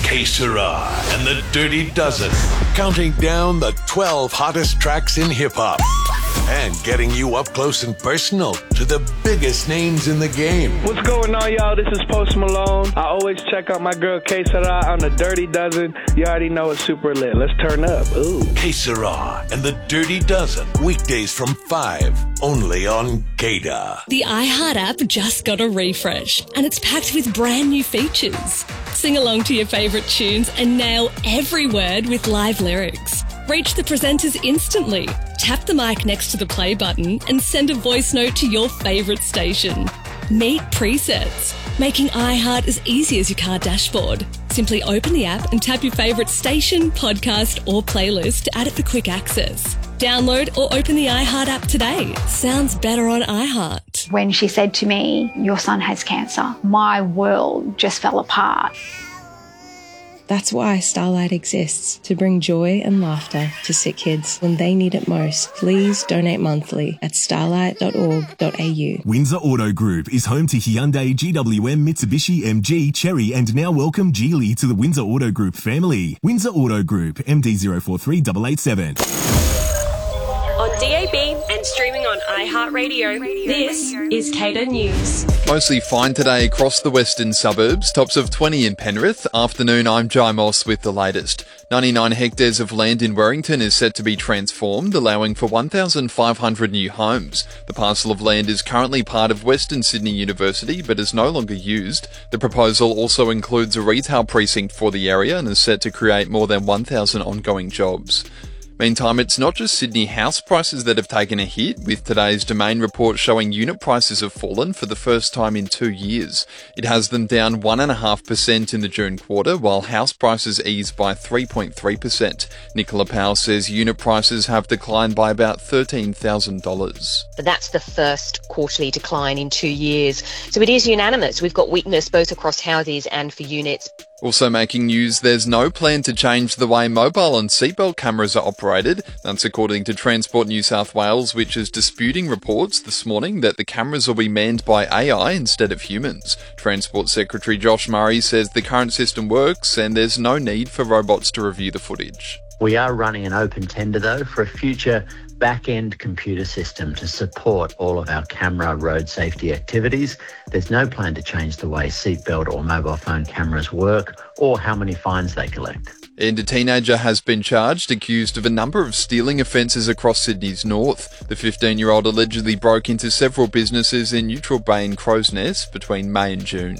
Que Sera and the Dirty Dozen, counting down the 12 hottest tracks in hip-hop and getting you up close and personal to the biggest names in the game. What's going on, y'all? This is Post Malone. I always check out my girl Que Sera on the Dirty Dozen. You already know it's super lit. Let's turn up. Ooh. Que Sera and the Dirty Dozen, weekdays from 5, only on Gata. The iHeart app just got a refresh, and it's packed with brand new features. Sing along to your favourite tunes and nail every word with live lyrics. Reach the presenters instantly. Tap the mic next to the play button and send a voice note to your favourite station. Meet presets, making iHeart as easy as your car dashboard. Simply open the app and tap your favourite station, podcast or playlist to add it for quick access. Download or open the iHeart app today. Sounds better on iHeart. When she said to me, "Your son has cancer," my world just fell apart. That's why Starlight exists, to bring joy and laughter to sick kids when they need it most. Please donate monthly at starlight.org.au. Windsor Auto Group is home to Hyundai, GWM, Mitsubishi, MG, Chery and now welcome Geely to the Windsor Auto Group family. Windsor Auto Group, MD043887. On DAB and streaming on iHeartRadio, this is Cater News. Mostly fine today across the western suburbs, tops of 20 in Penrith. Afternoon, I'm Jai Moss with the latest. 99 hectares of land in Warrington is set to be transformed, allowing for 1,500 new homes. The parcel of land is currently part of Western Sydney University, but is no longer used. The proposal also includes a retail precinct for the area and is set to create more than 1,000 ongoing jobs. Meantime, it's not just Sydney house prices that have taken a hit, with today's Domain report showing unit prices have fallen for the first time in 2 years. It has them down 1.5% in the June quarter, while house prices eased by 3.3%. Nicola Powell says unit prices have declined by about $13,000. But that's the first quarterly decline in 2 years. So it is unanimous. We've got weakness both across houses and for units. Also making news, there's no plan to change the way mobile and seatbelt cameras are operated. That's according to Transport New South Wales, which is disputing reports this morning that the cameras will be manned by AI instead of humans. Transport Secretary Josh Murray says the current system works and there's no need for robots to review the footage. We are running an open tender, though, for a future back-end computer system to support all of our camera road safety activities. There's no plan to change the way seatbelt or mobile phone cameras work or how many fines they collect. And a teenager has been charged, accused of a number of stealing offences across Sydney's north. The 15-year-old allegedly broke into several businesses in Neutral Bay and Crow's Nest between May and June.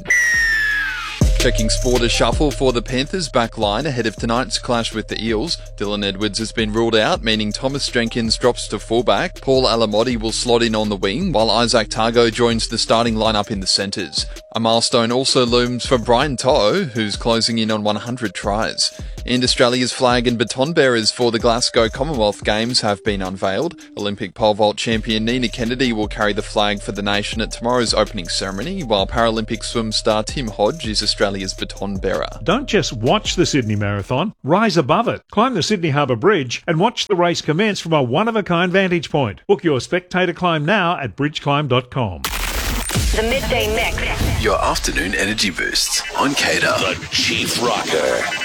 Checking sport, a shuffle for the Panthers back line ahead of tonight's clash with the Eels. Dylan Edwards has been ruled out, meaning Thomas Jenkins drops to fullback. Paul Alamotti will slot in on the wing, while Isaac Targo joins the starting lineup in the centres. A milestone also looms for Brian To'o, who's closing in on 100 tries. And Australia's flag and baton bearers for the Glasgow Commonwealth Games have been unveiled. Olympic pole vault champion Nina Kennedy will carry the flag for the nation at tomorrow's opening ceremony, while Paralympic swim star Tim Hodge is Australia's baton bearer. Don't just watch the Sydney Marathon, rise above it. Climb the Sydney Harbour Bridge and watch the race commence from a one-of-a-kind vantage point. Book your spectator climb now at bridgeclimb.com. The Midday Mix. Your afternoon energy boosts on Cater. The Chief Rocker.